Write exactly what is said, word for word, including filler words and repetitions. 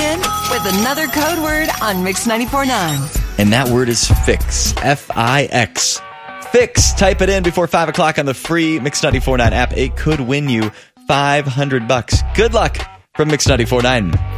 in with another code word on Mix ninety-four point nine. And that word is fix. F I X. Fix. Type it in before five o'clock on the free Mix ninety-four point nine app. It could win you five hundred bucks. Good luck from Mix ninety-four point nine.